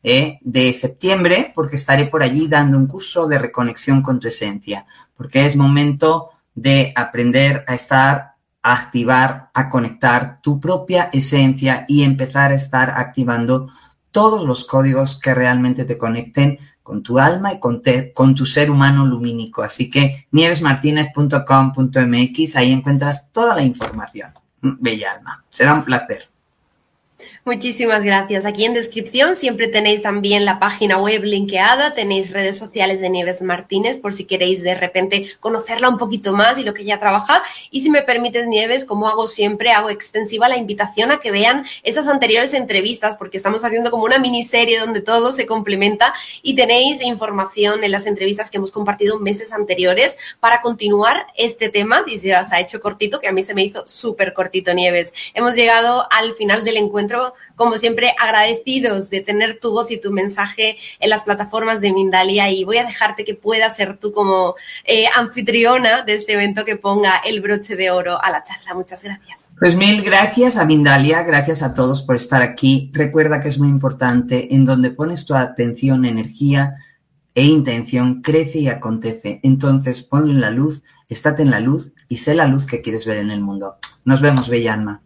de septiembre, porque estaré por allí dando un curso de reconexión con tu esencia, porque es momento de aprender a estar, a activar, a conectar tu propia esencia y empezar a estar activando todos los códigos que realmente te conecten con tu alma y con tu ser humano lumínico. Así que nievesmartinez.com.mx, ahí encuentras toda la información. Bella alma, será un placer. Muchísimas gracias. Aquí en descripción siempre tenéis también la página web linkeada, tenéis redes sociales de Nieves Martínez por si queréis de repente conocerla un poquito más y lo que ella trabaja. Y si me permites, Nieves, como hago siempre, hago extensiva la invitación a que vean esas anteriores entrevistas, porque estamos haciendo como una miniserie donde todo se complementa y tenéis información en las entrevistas que hemos compartido meses anteriores para continuar este tema, si se os ha hecho cortito, que a mí se me hizo súper cortito, Nieves. Hemos llegado al final del encuentro, como siempre, agradecidos de tener tu voz y tu mensaje en las plataformas de Mindalia, y voy a dejarte que puedas ser tú como anfitriona de este evento que ponga el broche de oro a la charla. Muchas gracias. Pues mil gracias a Mindalia, gracias a todos por estar aquí. Recuerda que es muy importante, en donde pones tu atención, energía e intención, crece y acontece. Entonces ponlo en la luz, estate en la luz y sé la luz que quieres ver en el mundo. Nos vemos, bella alma.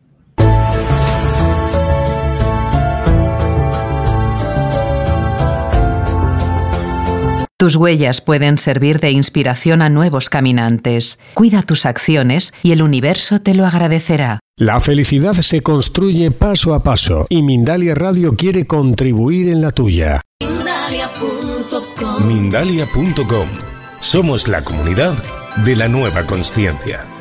Tus huellas pueden servir de inspiración a nuevos caminantes. Cuida tus acciones y el universo te lo agradecerá. La felicidad se construye paso a paso y Mindalia Radio quiere contribuir en la tuya. Mindalia.com. Somos la comunidad de la nueva consciencia.